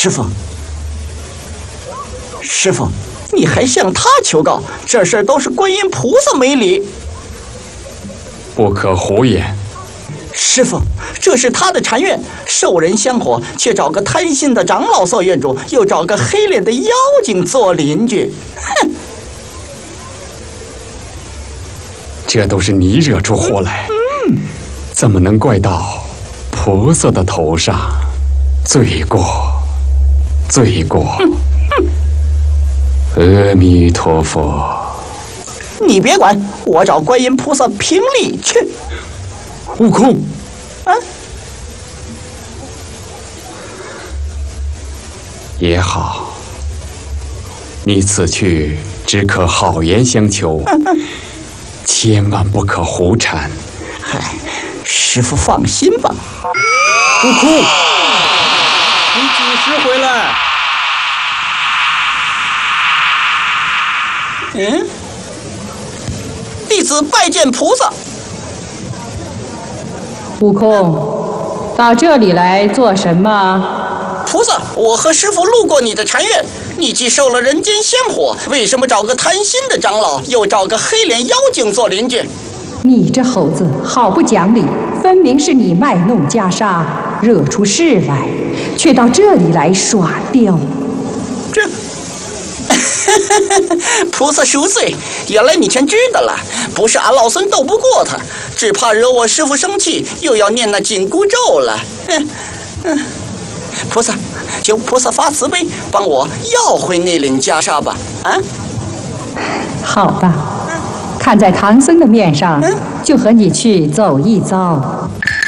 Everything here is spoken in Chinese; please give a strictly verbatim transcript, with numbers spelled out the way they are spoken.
师傅，师傅，你还向他求告？这事儿都是观音菩萨没理。 不可胡言。 师傅，这是他的禅院，受人香火，却找个贪心的长老做院主，又找个黑脸的妖精做邻居。哼！ 这都是你惹出祸来， 嗯， 怎么能怪到菩萨的头上？罪过，罪过！ 嗯嗯、阿弥陀佛。 你别管，我找观音菩萨评理去。 悟空， 啊， 也好，你此去只可好言相求， 嗯嗯、 千万不可胡缠。 嗨，师傅放心吧。 悟空，你几时回来？ 嗯，弟子拜见菩萨。 悟空，到这里来做什么？ 菩萨，我和师傅路过你的禅院，你既受了人间香火，为什么找个贪心的长老，又找个黑脸妖精做邻居？ 你这猴子好不讲理，分明是你卖弄袈裟，惹出事来，却到这里来耍刁。 这，菩萨恕罪，原来你全知道了。不是俺老孙斗不过他，只怕惹我师父生气，又要念那紧箍咒了。嗯嗯，菩萨，求菩萨发慈悲，帮我要回那领袈裟吧。啊， 好吧，看在唐僧的面上，就和你去走一遭。